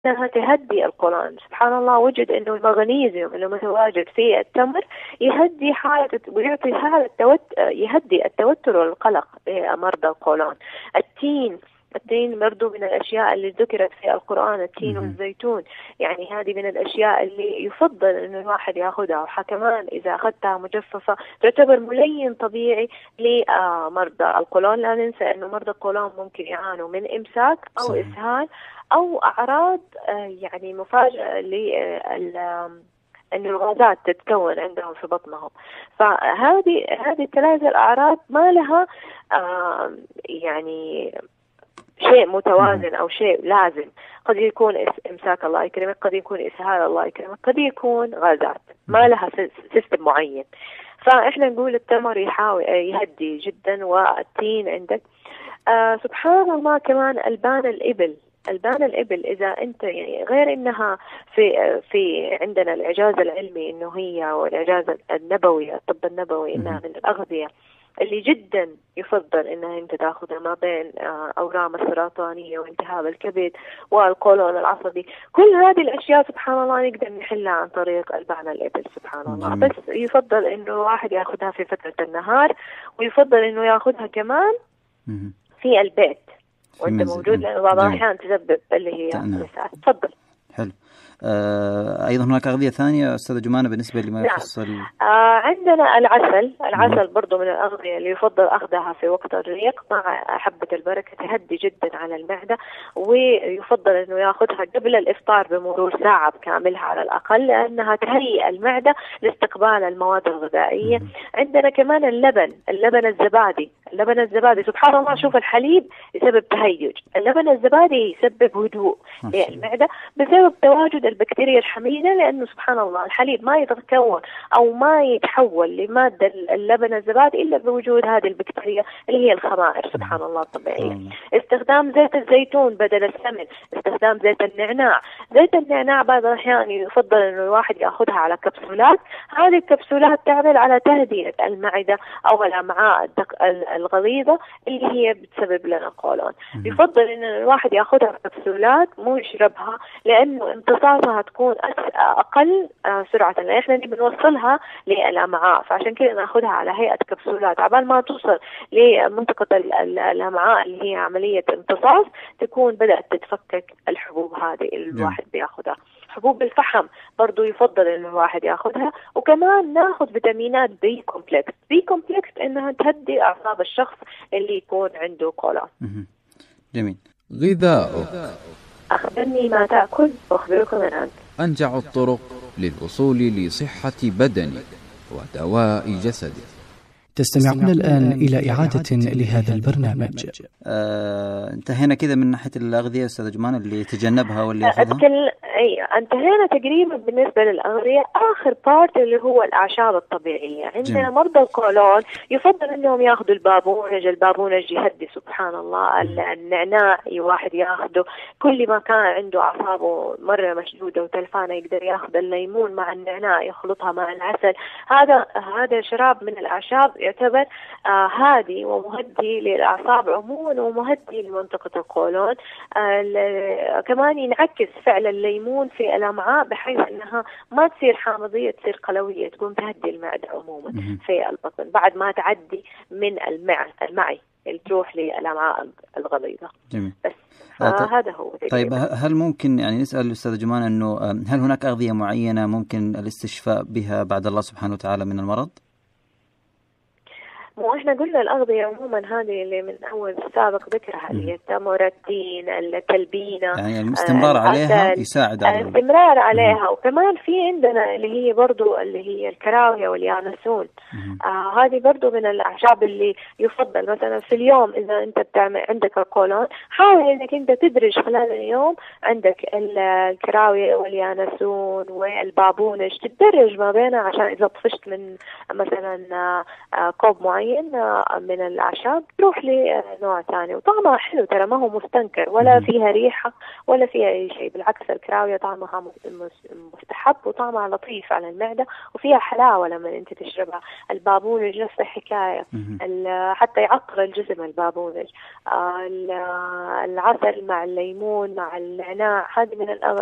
انها تهدي القولون. سبحان الله وجد انه المغنيسيوم اللي متواجد في التمر يهدي حالة ويعطي حالة يهدي التوتر والقلق لمرضى القولون. التين برضو من الأشياء اللي ذكرت في القرآن، التين والزيتون، يعني هذه من الأشياء اللي يفضل إنه الواحد يأخذها، وكمان إذا أخذتها مجففة تعتبر ملين طبيعي لمرضى القولون. لا ننسى إنه مرضى القولون ممكن يعانوا من إمساك أو إسهال أو أعراض يعني مفاجئة إنه الغازات تتكون عندهم في بطنهم. فهذه الثلاث الأعراض ما لها يعني شيء متوازن أو شيء لازم. قد يكون إمساك الله يكرمك، قد يكون إسهال الله يكرمك، قد يكون غازات، ما لها سيستم معين. فإحنا نقول التمر يحاول يهدي جدا، والتين عندك. سبحان الله كمان ألبان الإبل إذا أنت يعني غير إنها في عندنا الإعجاز العلمي إنه هي، والإعجاز النبوي الطب النبوي إنها من الأغذية اللي جدا يفضل إنها أنت تأخذها ما بين أورام السرطانية والتهاب الكبد والقولون العصبي. كل هذه الأشياء سبحان الله نقدر نحلها عن طريق ألبان الإبل سبحان الله. بس يفضل إنه الواحد يأخذها في فترة النهار، ويفضل إنه يأخذها كمان في البيت وأنت موجود، لأنه بعض الأحيان تسبب اللي هي مساعد. تفضل. حلو. أيضا هناك أغذية ثانية أستاذة جمانة بالنسبة لما يخص عندنا العسل برضو من الأغذية اللي يفضل أخذها في وقت الريق مع حبة البركة، تهدي جدا على المعدة، ويفضل أنه يأخذها قبل الإفطار بمرور ساعة كاملة على الأقل، لأنها تهيئ المعدة لاستقبال المواد الغذائية. عندنا كمان اللبن الزبادي سبحان الله. شوف الحليب يسبب تهيج، اللبن الزبادي يسبب هدوء للمعدة بسبب تواجد البكتيريا الحميدة، لأنه سبحان الله الحليب ما يتكون أو ما يتحول لمادة اللبن الزبادي إلا بوجود هذه البكتيريا اللي هي الخمائر سبحان الله الطبيعية. استخدام زيت الزيتون بدل السمن، استخدام زيت النعناع بعض الأحيان يفضل إنه الواحد يأخذها على كبسولات. هذه الكبسولات تعمل على تهدئة المعدة أو الأمعاء الغليظة اللي هي بتسبب لنا القولون. يفضل إن الواحد يأخذها كبسولات مو يشربها، لأنه امتصاصها تكون أقل سرعة، لأن إحنا بنوصلها للأمعاء، فعشان كده نأخذها على هيئة كبسولات عبال ما توصل لمنطقة الأمعاء اللي هي عملية امتصاص تكون بدأت تتفكك الحبوب هذه اللي الواحد بيأخذها. حبوب الفحم برضو يفضل إن الواحد يأخذها. وكمان نأخذ فيتامينات بي كومبلكس إنها تهدي أعصاب الشخص اللي يكون عنده قولون. جميل. غذاؤك. أخبرني ما تأكل وأخبرك من أنت. أنجع الطرق للوصول لصحة بدنك ودواء جسدك. تستمعون الآن إلى إعادة لهذا البرنامج. انتهينا كذا من ناحية الأغذية أستاذ جمان اللي يتجنبها واللي يأخذها. انتهينا تقريبا بالنسبة للأغذية. آخر بارت اللي هو الأعشاب الطبيعية. عندنا مرضى القولون يفضل أنهم يأخذوا البابونج يهدي سبحان الله. النعناع واحد يأخذه، كل ما كان عنده أعصابه مرة مشدودة وتلفانة يقدر يأخذ الليمون مع النعناع يخلطها مع العسل. هذا شراب من الأعشاب يعتبر هادي ومهدي للأعصاب عموما ومهدي لمنطقة القولون. كمان ينعكس فعل الليمون في الأمعاء بحيث أنها ما تصير حامضية تصير قلوية، تقوم تهدي المعدة عموما في البطن بعد ما تعدي من المعي اللي تروح للأمعاء الغليظة. جميل. بس هذا هو. طيب هل ممكن يعني نسأل الأستاذ جمان أنه هل هناك أغذية معينة ممكن الاستشفاء بها بعد الله سبحانه وتعالى من المرض؟ وإحنا قلنا الأغذية عموما هذه اللي من أول سابق ذكرها اللي هي التمر، التين، التلبينة، يعني الاستمرار عليها يساعد على الاستمرار عليها. وكمان في عندنا اللي هي برضو اللي هي الكراوية واليانسون. هذه برضو من الأعشاب اللي يفضل مثلا في اليوم إذا أنت بتعمل عندك القولون حاول إنك أنت تدرج خلال اليوم عندك الكراوية واليانسون والبابونج تدرج ما بينها، عشان إذا طفشت من مثلا كوب معين معين من الأعشاب تروح لنوع ثاني، وطعمها حلو ترى، ما هو مستنكر ولا فيها ريحة ولا فيها أي شيء، بالعكس الكراوية طعمها مستحب وطعمها لطيف على المعدة وفيها حلاوة لما أنت تشربها. البابونج نفس الحكاية، حتى يعطر الجسم البابونج. العسل مع الليمون مع النعناع، هذه من